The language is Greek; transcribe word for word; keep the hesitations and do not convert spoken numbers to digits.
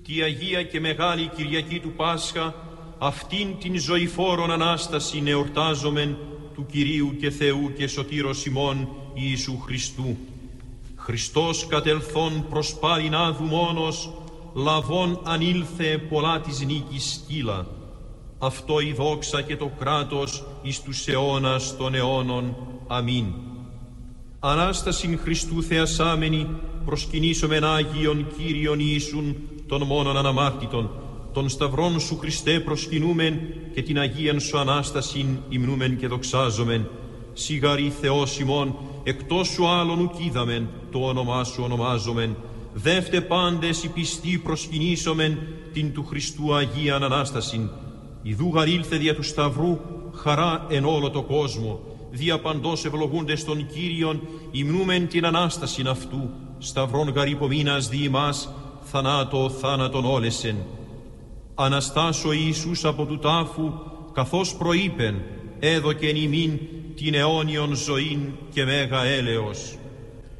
τη Αγία και Μεγάλη Κυριακή του Πάσχα, αυτήν την ζωηφόρον Ανάσταση εορτάζομεν του Κυρίου και Θεού και Σωτήρος ημών Ιησού Χριστού. Χριστός κατελθόν προς πάλιν άδου μόνος, λαβών ανήλθε πολλά της νίκης σκύλα. Αυτό η δόξα και το κράτος εις τους αιώνας των αιώνων. Αμήν. Ανάστασιν Χριστού θεασάμενη, προσκυνήσομεν Άγιον Κύριον Ιησούν, των μόνον αναμάρτητων, των σταυρών σου Χριστέ προσκυνούμεν και την Αγίαν σου Ανάστασιν υμνούμεν και δοξάζομεν. Σιγαρή Θεός ημών, εκτός σου άλλον ουκ είδαμεν, το όνομά σου ονομάζομεν. Δεύτε πάντες οι πιστοί προσκυνήσομεν την του Χριστού Αγίαν Ανάστασιν. Ιδού γαρήλθε δια του Σταυρού χαρά εν όλο το κόσμο. Δια παντός ευλογούντες των Κύριων υμνούμεν την Ανάστασιν αυτού. Σταυρών γαρυπομείνας δι' ημάς, θανάτω θάνατον όλεσεν. Αναστάσω Ιησούς από του τάφου, καθώς προείπεν, έδωκεν ημίν την αιώνιον ζωήν και μέγα έλεος.